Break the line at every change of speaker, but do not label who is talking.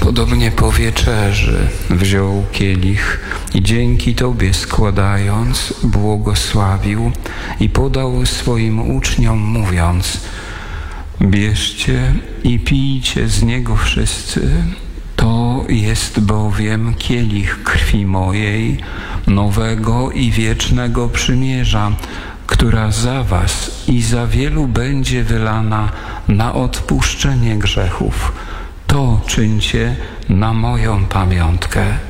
Podobnie po wieczerzy wziął kielich i dzięki Tobie składając, błogosławił i podał swoim uczniom, mówiąc: bierzcie i pijcie z niego wszyscy. To jest bowiem kielich krwi mojej, nowego i wiecznego przymierza, która za was i za wielu będzie wylana na odpuszczenie grzechów. To czyńcie na moją pamiątkę.